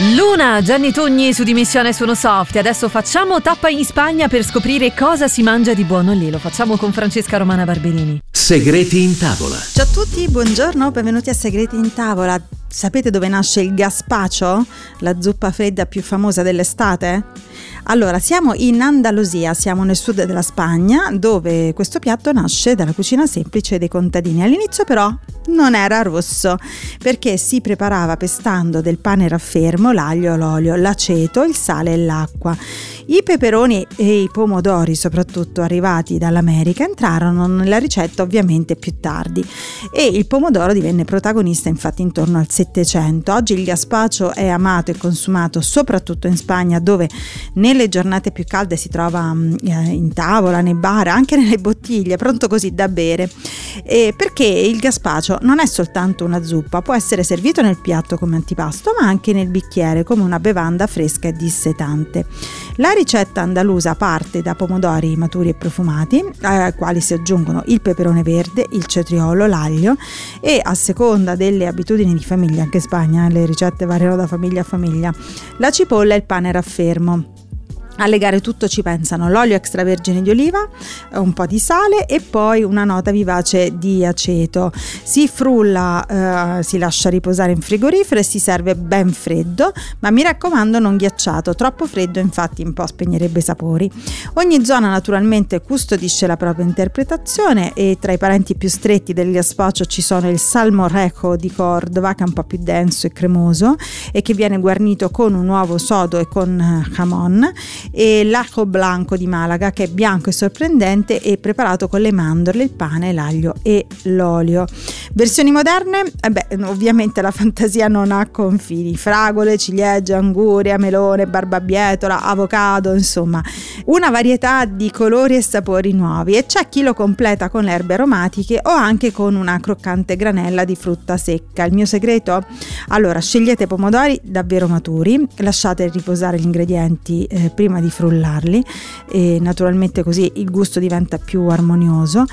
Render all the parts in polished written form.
Luna, Gianni Tugni su Dimissione Suono Soft. E adesso facciamo tappa in Spagna per scoprire cosa si mangia di buono lì. Lo facciamo con Francesca Romana Barberini. Segreti in tavola. Ciao a tutti, buongiorno, benvenuti a Segreti in tavola. Sapete dove nasce il gazpacho? La zuppa fredda più famosa dell'estate? Allora, siamo in Andalusia, siamo nel sud della Spagna, dove questo piatto nasce dalla cucina semplice dei contadini. All'inizio però non era rosso, perché si preparava pestando del pane raffermo, l'aglio, l'olio, l'aceto, il sale e l'acqua. I peperoni e i pomodori, soprattutto arrivati dall'America, entrarono nella ricetta ovviamente più tardi e il pomodoro divenne protagonista infatti intorno al 700. Oggi il gazpacho è amato e consumato soprattutto in Spagna, dove nelle giornate più calde si trova in tavola, nei bar, anche nelle bottiglie, pronto così da bere. Perché il gazpacho non è soltanto una zuppa, può essere servito nel piatto come antipasto, ma anche nel bicchiere come una bevanda fresca e dissetante. La ricetta andalusa parte da pomodori maturi e profumati, ai quali si aggiungono il peperone verde, il cetriolo, l'aglio e, a seconda delle abitudini di famiglia, anche in Spagna le ricette variano da famiglia a famiglia, la cipolla e il pane raffermo. A legare tutto ci pensano l'olio extravergine di oliva, un po' di sale e poi una nota vivace di aceto. Si frulla, si lascia riposare in frigorifero e si serve ben freddo, ma mi raccomando non ghiacciato, troppo freddo infatti un po' spegnerebbe i sapori. Ogni zona naturalmente custodisce la propria interpretazione e tra i parenti più stretti del gazpacho ci sono il salmorejo di Cordova, che è un po' più denso e cremoso e che viene guarnito con un uovo sodo e con jamon, e l'ajo blanco di Malaga, che è bianco e sorprendente e preparato con le mandorle, il pane, l'aglio e l'olio. Versioni moderne? Ovviamente la fantasia non ha confini: fragole, ciliegie, anguria, melone, barbabietola, avocado, insomma una varietà di colori e sapori nuovi, e c'è chi lo completa con erbe aromatiche o anche con una croccante granella di frutta secca. Il mio segreto? Allora, scegliete pomodori davvero maturi, lasciate riposare gli ingredienti prima di frullarli e naturalmente così il gusto diventa più armonioso,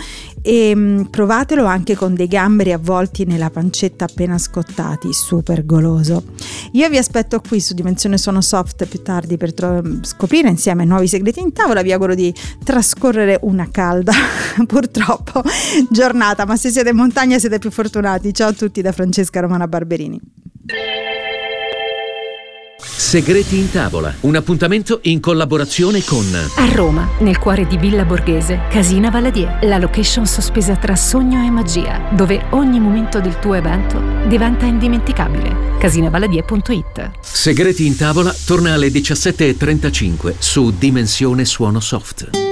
e provatelo anche con dei gamberi avvolti nella pancetta appena scottati, super goloso. Io vi aspetto qui su Dimensione Suono Soft più tardi per scoprire insieme nuovi segreti in tavola. Vi auguro di trascorrere una calda purtroppo giornata, ma se siete in montagna siete più fortunati. Ciao a tutti da Francesca Romana Barberini. Segreti in tavola, un appuntamento in collaborazione con A Roma, nel cuore di Villa Borghese, Casina Valadier, la location sospesa tra sogno e magia, dove ogni momento del tuo evento diventa indimenticabile. Casinavaladier.it. Segreti in tavola torna alle 17:35 su Dimensione Suono Soft.